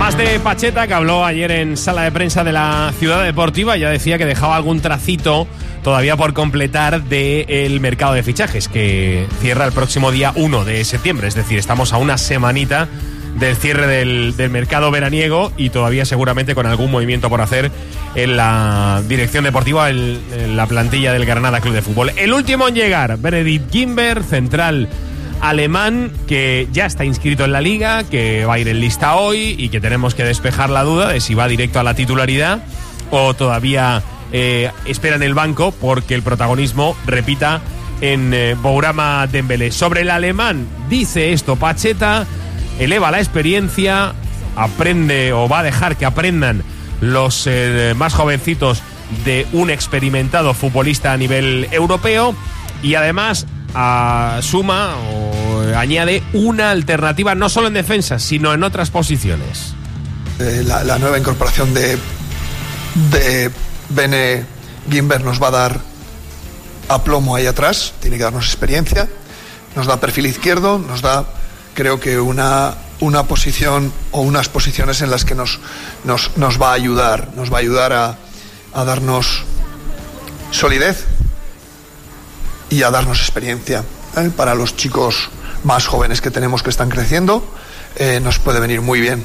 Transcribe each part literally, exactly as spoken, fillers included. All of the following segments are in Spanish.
Más de Pacheta, que habló ayer en sala de prensa de la Ciudad Deportiva. Ya decía que dejaba algún tracito todavía por completar del mercado de fichajes, que cierra el próximo día uno de septiembre. Es decir, estamos a una semanita del cierre del, del mercado veraniego y todavía seguramente con algún movimiento por hacer en la dirección deportiva, en, en la plantilla del Granada Club de Fútbol. El último en llegar, Benedikt Gimber, central alemán, que ya está inscrito en la Liga, que va a ir en lista hoy y que tenemos que despejar la duda de si va directo a la titularidad o todavía eh, espera en el banco, porque el protagonismo, repita, en eh, Bourama Dembélé. Sobre el alemán, dice esto Pacheta: eleva la experiencia, aprende o va a dejar que aprendan los eh, más jovencitos de un experimentado futbolista a nivel europeo, y además a, suma o añade una alternativa no solo en defensa, sino en otras posiciones. Eh, la, la nueva incorporación de, de Bene Gimber nos va a dar aplomo ahí atrás, tiene que darnos experiencia, nos da perfil izquierdo, nos da, creo que una, una posición o unas posiciones en las que nos, nos, nos va a ayudar, nos va a ayudar a, a darnos solidez y a darnos experiencia. ¿eh? Para los chicos más jóvenes que tenemos, que están creciendo, eh, nos puede venir muy bien.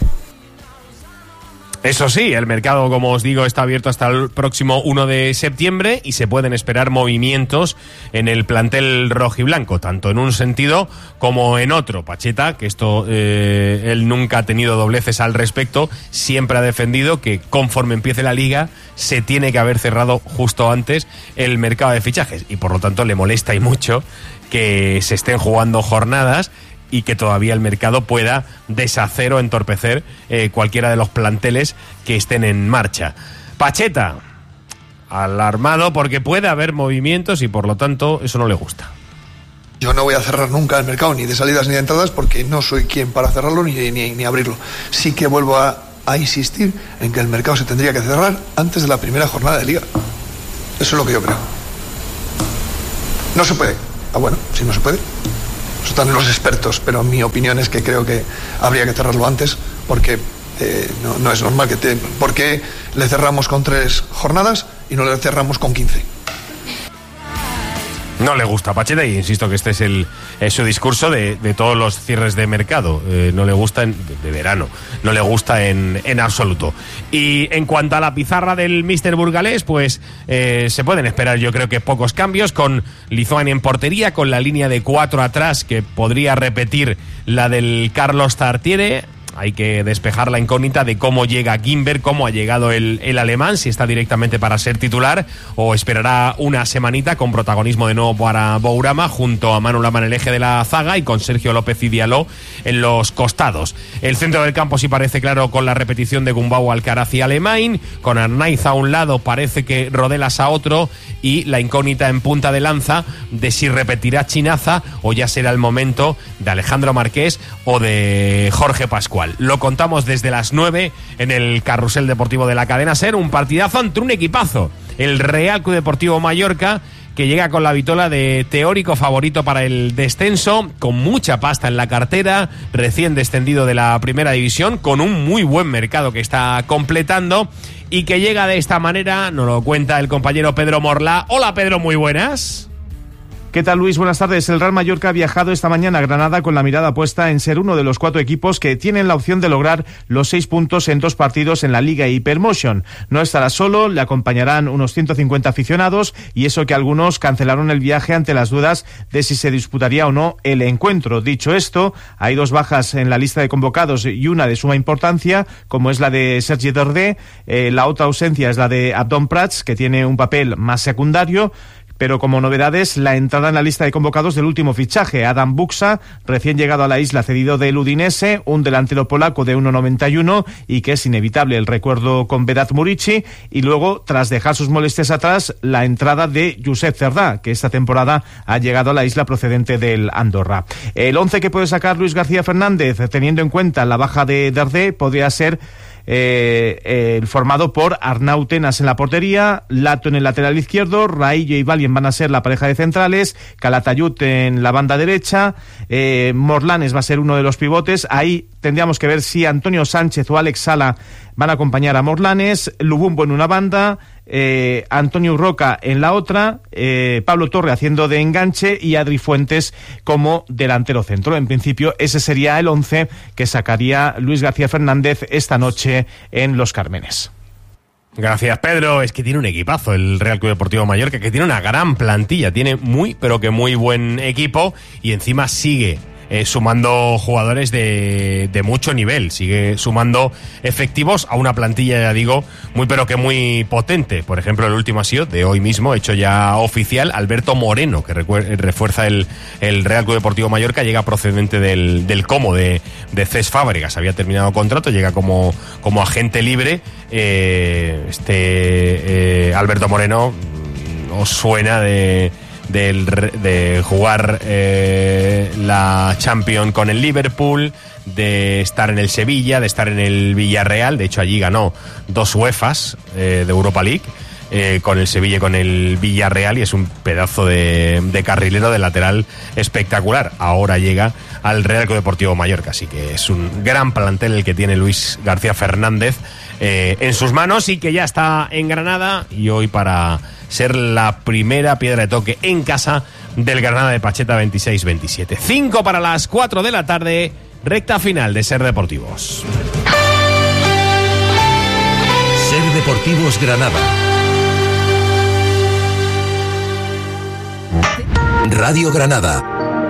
Eso sí, el mercado, como os digo, está abierto hasta el próximo uno de septiembre y se pueden esperar movimientos en el plantel rojiblanco, tanto en un sentido como en otro. Pacheta, que esto eh, él nunca ha tenido dobleces al respecto, siempre ha defendido que conforme empiece la Liga se tiene que haber cerrado justo antes el mercado de fichajes, y por lo tanto le molesta y mucho que se estén jugando jornadas y que todavía el mercado pueda deshacer o entorpecer eh, cualquiera de los planteles que estén en marcha. Pacheta, alarmado porque puede haber movimientos y por lo tanto eso no le gusta. Yo no voy a cerrar nunca el mercado, ni de salidas ni de entradas, porque no soy quien para cerrarlo ni, ni, ni abrirlo. Sí que vuelvo a, a insistir en que el mercado se tendría que cerrar antes de la primera jornada de Liga. Eso es lo que yo creo. No se puede. Ah, bueno, si no se puede, están los expertos, pero mi opinión es que creo que habría que cerrarlo antes, porque eh, no, no es normal que te... ¿Por qué le cerramos con tres jornadas y no le cerramos con quince? No le gusta a Pacheta, y insisto que este es el es su discurso de, de todos los cierres de mercado. Eh, no le gusta en, de, de verano, no le gusta en, en absoluto. Y en cuanto a la pizarra del míster burgalés, pues eh, se pueden esperar, yo creo que pocos cambios, con Lizoani en portería, con la línea de cuatro atrás que podría repetir la del Carlos Tartiere. Hay que despejar la incógnita de cómo llega Gimber, cómo ha llegado el, el alemán, si está directamente para ser titular o esperará una semanita con protagonismo de nuevo para Bourama, junto a Manu Lama en el eje de la zaga y con Sergio López y Diallo en los costados. El centro del campo sí parece claro, con la repetición de Gumbau, Alcaraz y Alemán, con Arnaiz a un lado, parece que Rodelas a otro, y la incógnita en punta de lanza de si repetirá Chinaza o ya será el momento de Alejandro Marqués o de Jorge Pascual. Lo contamos desde las nueve en el Carrusel Deportivo de la Cadena SER, un partidazo ante un equipazo, el Real Club Deportivo Mallorca, que llega con la vitola de teórico favorito para el descenso, con mucha pasta en la cartera, recién descendido de la primera división, con un muy buen mercado que está completando, y que llega de esta manera. Nos lo cuenta el compañero Pedro Morla. Hola Pedro, muy buenas. ¿Qué tal, Luis? Buenas tardes. El Real Mallorca ha viajado esta mañana a Granada con la mirada puesta en ser uno de los cuatro equipos que tienen la opción de lograr los seis puntos en dos partidos en la Liga Hypermotion. No estará solo, le acompañarán unos ciento cincuenta aficionados, y eso que algunos cancelaron el viaje ante las dudas de si se disputaría o no el encuentro. Dicho esto, hay dos bajas en la lista de convocados y una de suma importancia, como es la de Sergi Darder. Eh, la otra ausencia es la de Abdon Prats, que tiene un papel más secundario. Pero como novedades, la entrada en la lista de convocados del último fichaje, Adam Buksa, recién llegado a la isla cedido del Udinese, un delantero polaco de uno noventa y uno y que es inevitable el recuerdo con Vedat Murici, y luego, tras dejar sus molestias atrás, la entrada de Josep Cerdá, que esta temporada ha llegado a la isla procedente del Andorra. El once que puede sacar Luis García Fernández, teniendo en cuenta la baja de Darder, podría ser Eh, eh, formado por Arnau Tenas en la portería, Lato en el lateral izquierdo, Raillo y Valien van a ser la pareja de centrales, Calatayud en la banda derecha, eh, Morlanes va a ser uno de los pivotes. Ahí tendríamos que ver si Antonio Sánchez o Alex Sala van a acompañar a Morlanes, Lubumbo en una banda, eh, Antonio Roca en la otra, eh, Pablo Torre haciendo de enganche y Adri Fuentes como delantero centro. En principio ese sería el once que sacaría Luis García Fernández esta noche en Los Cármenes. Gracias, Pedro. Es que tiene un equipazo el Real Club Deportivo Mallorca, que tiene una gran plantilla, tiene muy, pero que muy buen equipo, y encima sigue eh, sumando jugadores de, de mucho nivel, sigue sumando efectivos a una plantilla, ya digo, muy, pero que muy potente. Por ejemplo, el último ha sido de hoy mismo, hecho ya oficial, Alberto Moreno, que refuerza el, el Real Club Deportivo Mallorca, llega procedente del, del Como de, de Cés Fábregas, había terminado contrato, llega como, como agente libre. Eh, este eh, Alberto Moreno os suena de, de, de jugar eh, la Champions con el Liverpool, de estar en el Sevilla, de estar en el Villarreal. De hecho, allí ganó dos UEFAs eh, de Europa League eh, con el Sevilla y con el Villarreal, y es un pedazo de, de carrilero, de lateral espectacular. Ahora llega al Real Club Deportivo Mallorca, así que es un gran plantel el que tiene Luis García Fernández eh, en sus manos, y que ya está en Granada, y hoy para ser la primera piedra de toque en casa del Granada de Pacheta veintiséis veintisiete. cinco para las cuatro de la tarde, recta final de Ser Deportivos. Ser Deportivos Granada. Radio Granada.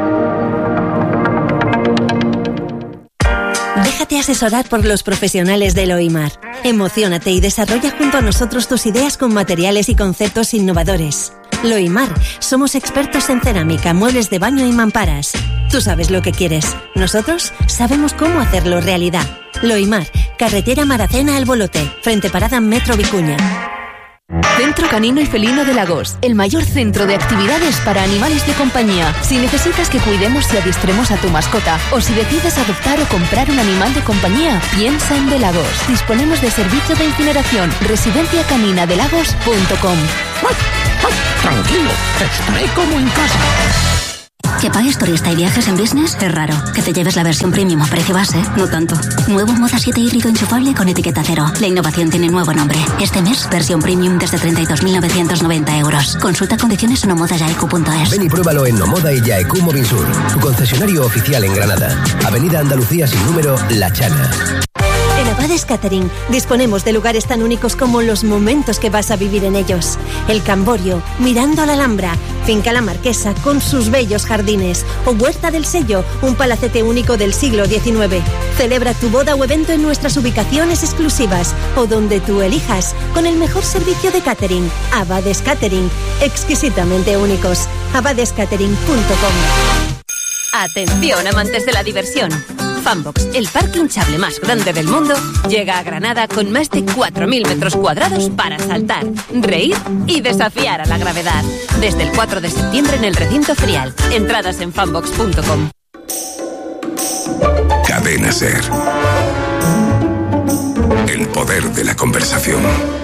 Déjate asesorar por los profesionales de Loimar. Emociónate y desarrolla junto a nosotros tus ideas con materiales y conceptos innovadores. Loimar, somos expertos en cerámica, muebles de baño y mamparas. Tú sabes lo que quieres. Nosotros sabemos cómo hacerlo realidad. Loimar, carretera Maracena al Bolote, frente parada Metro Vicuña. Centro Canino y Felino de Lagos, el mayor centro de actividades para animales de compañía. Si necesitas que cuidemos y adiestremos a tu mascota, o si decides adoptar o comprar un animal de compañía, piensa en De Lagos. Disponemos de servicio de incineración. residencia canina de lagos punto com. Tranquilo, estaré como en casa. Que pagues turista y viajes en business es raro. Que te lleves la versión premium a precio base, no tanto. Nuevo Moza siete híbrido enchufable con etiqueta cero. La innovación tiene nuevo nombre. Este mes, versión premium desde treinta y dos mil novecientos noventa euros. Consulta condiciones en nomoda yaeku punto es. Ven y pruébalo en Nomoda y Yaeku Movisur, tu concesionario oficial en Granada. Avenida Andalucía sin número, La Chana. En Abades Catering disponemos de lugares tan únicos como los momentos que vas a vivir en ellos. El Camborio, mirando a la Alhambra, Finca La Marquesa con sus bellos jardines, o Huerta del Sello, un palacete único del siglo diecinueve. Celebra tu boda o evento en nuestras ubicaciones exclusivas, o donde tú elijas, con el mejor servicio de catering. Abades Catering, exquisitamente únicos. abades catering punto com. Atención, amantes de la diversión. Funbox, el parque hinchable más grande del mundo, llega a Granada con más de cuatro mil metros cuadrados para saltar, reír y desafiar a la gravedad. Desde el cuatro de septiembre en el recinto ferial. Entradas en funbox punto com. Cadena Ser. El poder de la conversación.